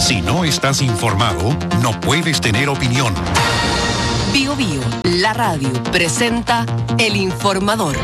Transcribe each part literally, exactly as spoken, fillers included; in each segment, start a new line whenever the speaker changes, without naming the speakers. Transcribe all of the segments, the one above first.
Si no estás informado, no puedes tener opinión.
Bio Bio, la radio, presenta El Informador.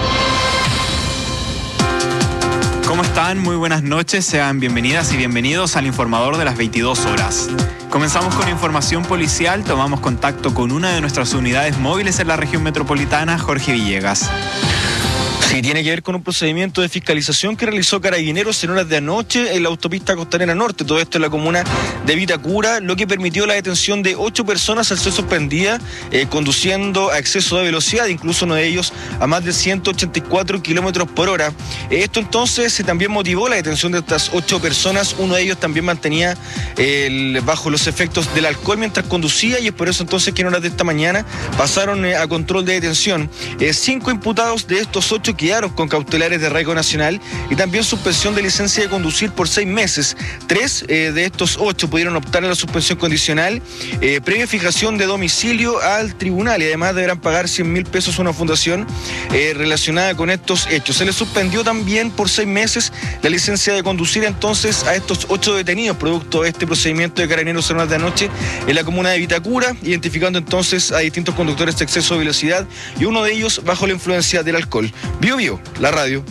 ¿Cómo están? Muy buenas noches, sean bienvenidas y bienvenidos al Informador de las veintidós horas. Comenzamos con información policial, tomamos contacto con una de nuestras unidades móviles en la región metropolitana, Jorge Villegas.
Sí, tiene que ver con un procedimiento de fiscalización que realizó Carabineros en horas de anoche en la autopista Costanera Norte, todo esto en la comuna de Vitacura, lo que permitió la detención de ocho personas al ser sorprendida eh, conduciendo a exceso de velocidad, incluso uno de ellos a más de ciento ochenta y cuatro kilómetros por hora. Eh, esto entonces eh, también motivó la detención de estas ocho personas, uno de ellos también mantenía eh, el, bajo los efectos del alcohol mientras conducía, y es por eso entonces que en horas de esta mañana pasaron eh, a control de detención. Eh, cinco imputados de estos ocho quedaron con cautelares de arraigo nacional y también suspensión de licencia de conducir por seis meses. Tres eh, de estos ocho pudieron optar a la suspensión condicional eh, previa fijación de domicilio al tribunal, y además deberán pagar cien mil pesos a una fundación eh, relacionada con estos hechos. Se les suspendió también por seis meses la licencia de conducir entonces a estos ocho detenidos producto de este procedimiento de Carabineros en horas de anoche en la comuna de Vitacura, identificando entonces a distintos conductores de exceso de velocidad y uno de ellos bajo la influencia del alcohol. Bio Bio, la radio.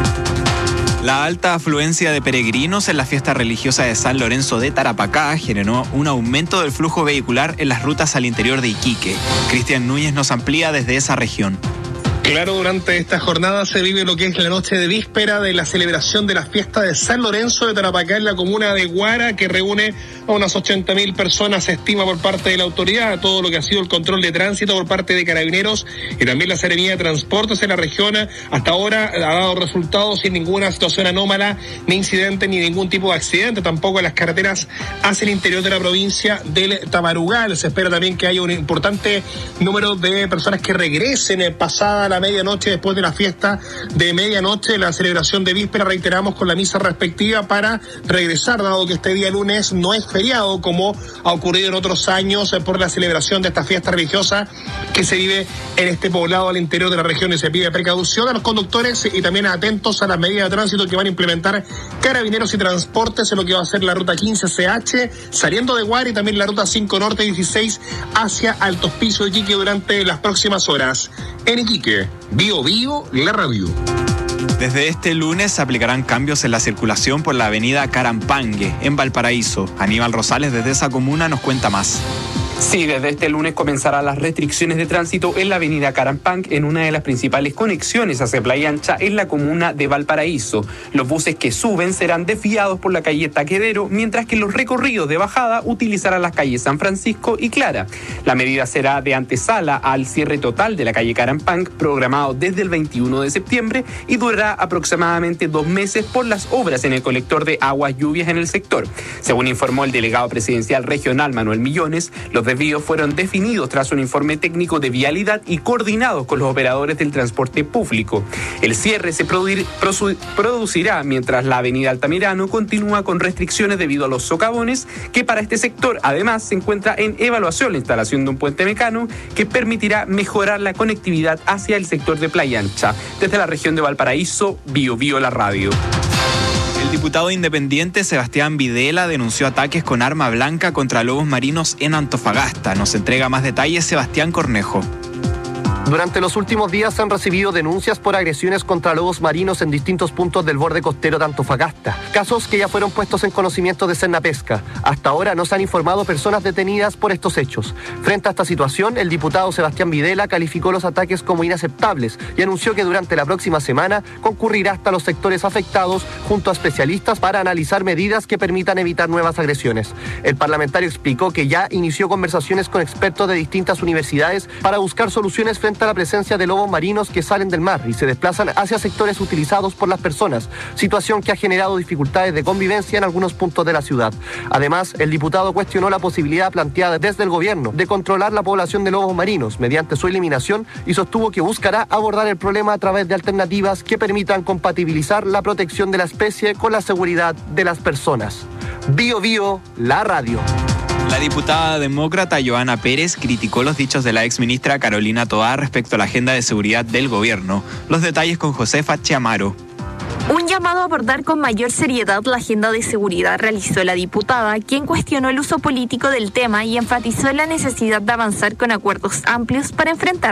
La alta afluencia de peregrinos en la fiesta religiosa de San Lorenzo de Tarapacá generó un aumento del flujo vehicular en las rutas al interior de Iquique. Cristian Núñez nos amplía desde esa región.
Claro, durante esta jornada se vive lo que es la noche de víspera de la celebración de la fiesta de San Lorenzo de Tarapacá en la comuna de Guara, que reúne a unas ochenta mil personas, se estima por parte de la autoridad, todo lo que ha sido el control de tránsito por parte de Carabineros y también la Seremía de Transportes en la región. Hasta ahora ha dado resultados sin ninguna situación anómala, ni incidente, ni ningún tipo de accidente, tampoco en las carreteras hacia el interior de la provincia del Tamarugal. Se espera también que haya un importante número de personas que regresen pasada la medianoche después de la fiesta de medianoche, la celebración de víspera, reiteramos, con la misa respectiva para regresar, dado que este día lunes no es feriado como ha ocurrido en otros años por la celebración de esta fiesta religiosa que se vive en este poblado al interior de la región, y se pide precaución a los conductores y también atentos a las medidas de tránsito que van a implementar Carabineros y Transportes en lo que va a ser la ruta quince C H saliendo de Guara y también la ruta cinco Norte dieciséis hacia Alto Hospicio de Iquique durante las próximas horas. En Iquique, Bio Bio, la radio.
Desde este lunes se aplicarán cambios en la circulación por la avenida Carampangue, en Valparaíso. Aníbal Rosales desde esa comuna nos cuenta más.
Sí, desde este lunes comenzarán las restricciones de tránsito en la avenida Carampangue, en una de las principales conexiones hacia Playa Ancha en la comuna de Valparaíso. Los buses que suben serán desviados por la calle Taquedero, mientras que los recorridos de bajada utilizarán las calles San Francisco y Clara. La medida será de antesala al cierre total de la calle Carampangue, programado desde el veintiuno de septiembre, y durará aproximadamente dos meses por las obras en el colector de aguas lluvias en el sector. Según informó el delegado presidencial regional Manuel Millones, los desvíos fueron definidos tras un informe técnico de vialidad y coordinados con los operadores del transporte público. El cierre se produ- prosu- producirá mientras la avenida Altamirano continúa con restricciones debido a los socavones, que para este sector además se encuentra en evaluación la instalación de un puente mecano que permitirá mejorar la conectividad hacia el sector de Playa Ancha. Desde la región de Valparaíso, Bio Bio, la radio.
El diputado independiente Sebastián Videla denunció ataques con arma blanca contra lobos marinos en Antofagasta. Nos entrega más detalles Sebastián Cornejo.
Durante los últimos días se han recibido denuncias por agresiones contra lobos marinos en distintos puntos del borde costero de Antofagasta. Casos que ya fueron puestos en conocimiento de Sennapesca. Hasta ahora no se han informado personas detenidas por estos hechos. Frente a esta situación, el diputado Sebastián Videla calificó los ataques como inaceptables y anunció que durante la próxima semana concurrirá hasta los sectores afectados junto a especialistas para analizar medidas que permitan evitar nuevas agresiones. El parlamentario explicó que ya inició conversaciones con expertos de distintas universidades para buscar soluciones frente a la presencia de lobos marinos que salen del mar y se desplazan hacia sectores utilizados por las personas, situación que ha generado dificultades de convivencia en algunos puntos de la ciudad. Además, el diputado cuestionó la posibilidad planteada desde el gobierno de controlar la población de lobos marinos mediante su eliminación y sostuvo que buscará abordar el problema a través de alternativas que permitan compatibilizar la protección de la especie con la seguridad de las personas. Bio Bio, la radio.
La diputada demócrata Joana Pérez criticó los dichos de la exministra Carolina Toá respecto a la agenda de seguridad del gobierno. Los detalles con Josefa Chiamaro.
Un llamado a abordar con mayor seriedad la agenda de seguridad realizó la diputada, quien cuestionó el uso político del tema y enfatizó la necesidad de avanzar con acuerdos amplios para enfrentar